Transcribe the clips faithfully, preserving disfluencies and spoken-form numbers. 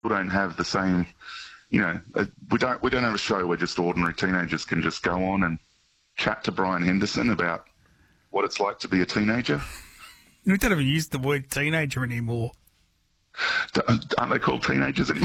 people don't have the same, you know, uh, we don't we don't have a show where just ordinary teenagers can just go on and chat to Brian Henderson about what it's like to be a teenager. We don't even use the word teenager anymore. Don't- Aren't they called teenagers anymore?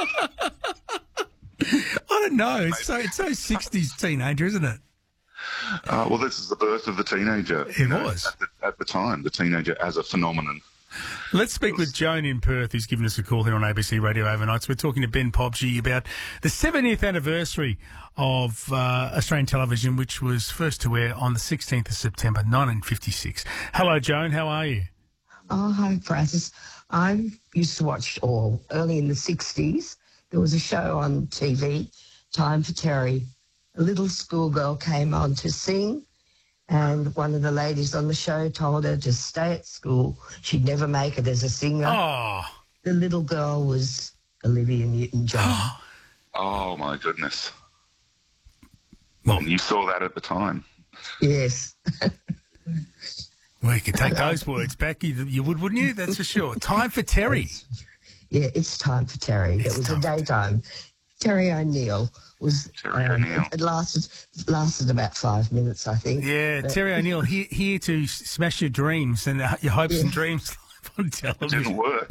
I don't know. It's so it's so sixties teenager, isn't it? Uh, well, this is the birth of the teenager. It you know, was. At the, at the time, the teenager as a phenomenon. Let's speak with Joan in Perth, who's given us a call here on A B C Radio Overnights. We're talking to Ben Pobsey about the seventieth anniversary of uh, Australian television, which was first to air on the sixteenth of September, nineteen fifty-six. Hello, Joan. How are you? Oh, hi, Francis. I used to watch all early in the sixties. There was a show on T V, Time for Terry. A little schoolgirl came on to sing, and one of the ladies on the show told her to stay at school. She'd never make it as a singer. Oh, The little girl was Olivia Newton-John. Oh, my goodness. well, And you saw that at the time. Yes. well, you could take those words back. You, you would, wouldn't you? That's for sure. Time for Terry. Yeah, it's Time for Terry. It's it was Time a for daytime. Terry O'Neill was. Terry um, O'Neill. It lasted lasted about five minutes, I think. Yeah, But- Terry O'Neill, here, here to smash your dreams and uh, your hopes and dreams live on It television. didn't work.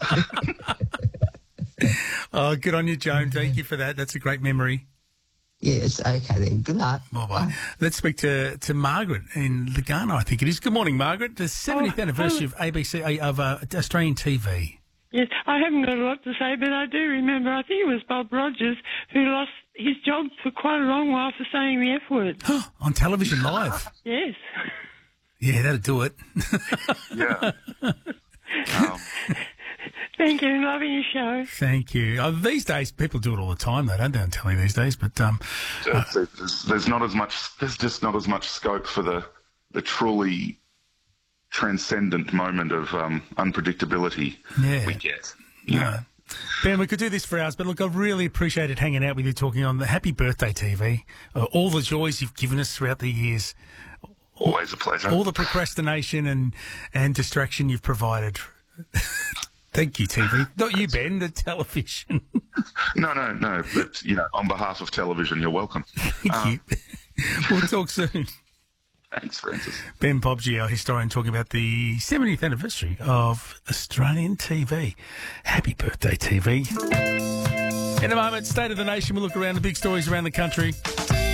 Oh, good on you, Joan. Thank you for that. That's a great memory. Yes. Okay then. Good night. Bye-bye. Let's speak to, to Margaret in Lugano, I think it is. Good morning, Margaret. The seventieth Oh, anniversary hello. of A B C, uh, of uh, Australian T V. Yes, I haven't got a lot to say, but I do remember, I think it was Bob Rogers who lost his job for quite a long while for saying the F word. On television live. Yes. Yeah, that'll do it. Yeah. Um, Thank you. Loving your show. Thank you. Uh, these days, people do it all the time, though, don't they, on telly these days? But um, there's, there's, there's not as much. There's just not as much scope for the the truly transcendent moment of um, unpredictability Yeah. we get. You know, uh, Ben, we could do this for hours, but look, I've really appreciated hanging out with you, talking on the Happy Birthday T V, uh, all the joys you've given us throughout the years, always a pleasure. all the procrastination and, and distraction you've provided. Thank you, T V. Not you, Ben, the television. No, no, no. But you know, on behalf of television, you're welcome. Thank you. We'll talk soon. Thanks, Francis. Ben Pobsey, our historian, talking about the seventieth anniversary of Australian T V. Happy birthday, T V. In a moment, State of the Nation. We'll look around the big stories around the country.